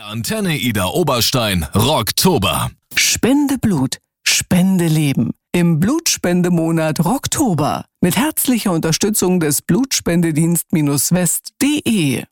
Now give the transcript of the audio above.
Antenne Ida Oberstein, Rocktober. Spende Blut, Spende Leben. Im Blutspendemonat Rocktober. Mit herzlicher Unterstützung des Blutspendedienst-West.de.